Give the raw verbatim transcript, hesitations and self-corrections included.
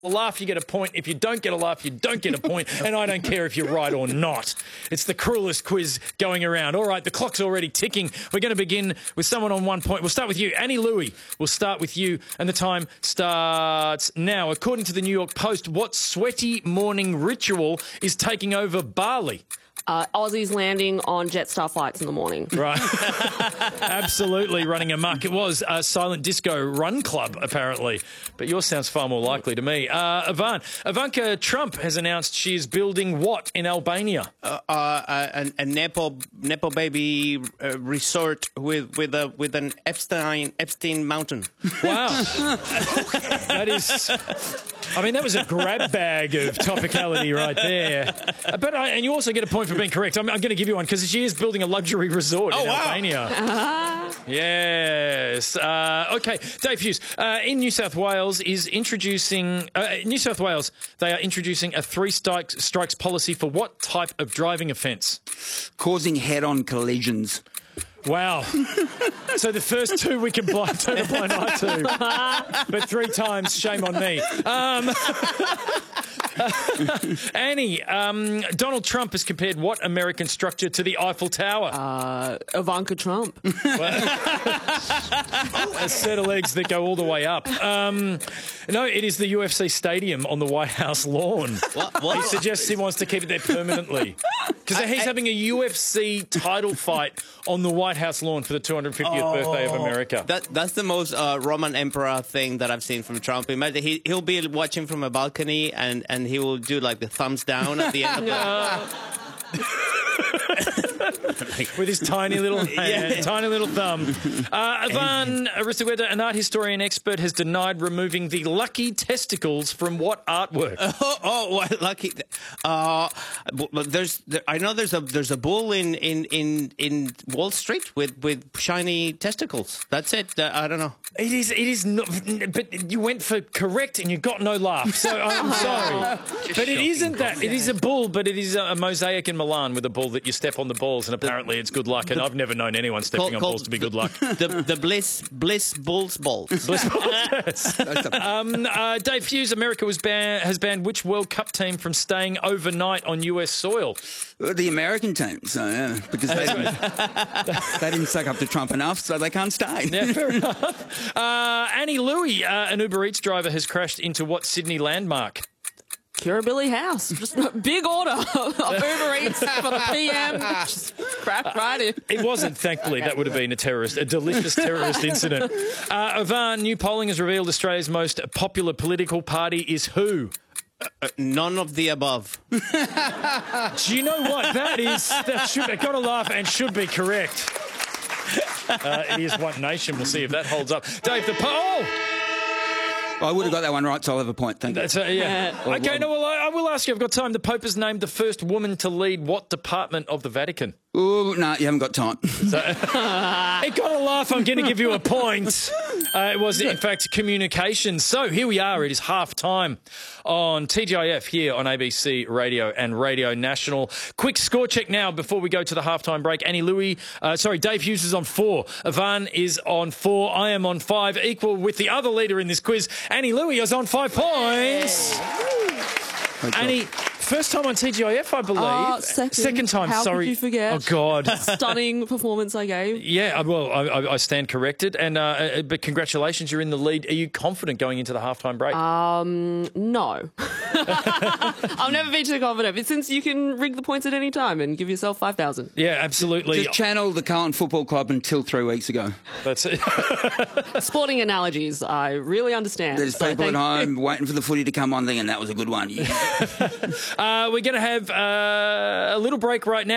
a laugh, you get a point. If you don't get a laugh, you don't get a point. And I don't care if you're right or not. It's the cruelest quiz going around. All right, the clock's already ticking. We're going to begin with someone on one point. We'll start with you. Annie Louie, we'll start with you. And the time starts now. According to the New York Post, what sweaty morning ritual is taking over Bali? Uh, Aussies landing on Jetstar flights in the morning. Right. Absolutely running amok. It was a silent disco run club, apparently. But yours sounds far more likely to me. Uh, Ivan, Ivanka Trump has announced she is building what in Albania? Uh, uh, a, a Nepo Nepo baby uh, resort with with a with an Epstein Epstein mountain. Wow. That is... I mean, that was a grab bag of topicality right there. But I, and you also get a point for being correct. I'm, I'm going to give you one because she is building a luxury resort oh, in wow. Albania. Yes. Uh, okay, Dave Hughes. Uh, in New South Wales is introducing uh, New South Wales. They are introducing a three strikes, strikes policy for what type of driving offence? Causing head-on collisions. Wow. So the first two we can blind turn a blind eye to. But three times, shame on me. Um, Annie, um, Donald Trump has compared what American structure to the Eiffel Tower? Uh, Ivanka Trump. A set of legs that go all the way up. Um, no, it is the U F C stadium on the White House lawn. What? What? He suggests he wants to keep it there permanently. Because he's having a U F C title fight on the White House lawn for the two hundred fiftieth Oh, birthday of America. That, that's the most uh, Roman emperor thing that I've seen from Trump. Imagine he, he'll be watching from a balcony and, and he will do like the thumbs down at the end of the... With his tiny little hand, yeah. tiny little thumb. Uh, Ivan Aristogueta, an art historian expert, has denied removing the lucky testicles from what artwork? Oh, oh what lucky! Uh, there's, there, I know there's a there's a bull in, in, in, in Wall Street with, with shiny testicles. That's it. Uh, I don't know. It is. It is not. But you went for correct and you got no laugh. So I'm sorry. But it isn't that. It is a bull, but it is a mosaic in Milan with a bull that you step on the balls and apparently it's good luck. And the, I've never known anyone stepping called, on balls to be good luck. The, the Bliss Bliss Bulls balls. Bliss balls. Yes. um, uh, Dave Hughes, America was ban has banned which World Cup team from staying overnight on U S soil? The American team, so yeah, because they didn't, they didn't suck up to Trump enough, so they can't stay. Yeah, fair enough. Uh, Annie Louie, uh, an Uber Eats driver, has crashed into what Sydney landmark? Kirribilli House. Just a big order of Uber Eats for the P M. Just crap right in. It wasn't, thankfully. Okay. That would have been a terrorist, a delicious terrorist incident. Uh, Ivan, new polling has revealed Australia's most popular political party is who? Uh, none of the above. Do you know what? That is, that should, got to laugh and should be correct. Uh, it is One Nation. We'll see if that holds up. Dave, the poll. I would have got that one right, so I'll have a point. Thank you. That's a, yeah. Uh, okay, no, well, I, I will ask you. I've got time. The Pope has named the first woman to lead what department of the Vatican? Oh, no, you haven't got time. So, it got a laugh. I'm going to give you a point. Uh, it was, in fact, communications. So here we are. It is half time on T G I F here on A B C Radio and Radio National. Quick score check now before we go to the halftime break. Annie Louie, uh, sorry, Dave Hughes is on four. Ivan is on four. I am on five, equal with the other leader in this quiz. Annie Louie is on five points. Annie, first time on T G I F, I believe. Uh, second. Second time, How sorry. Could you forget? Oh, God. Stunning performance I gave. Yeah, well, I, I stand corrected. And uh, but congratulations, you're in the lead. Are you confident going into the halftime break? Um, no. I've never been too confident, but since you can rig the points at any time and give yourself five thousand. Yeah, absolutely. Just channel the Carlton Football Club until three weeks ago. That's it. Sporting analogies, I really understand. There's so people at home you. waiting for the footy to come on, thinking that was a good one. Yeah. uh, we're going to have uh, a little break right now.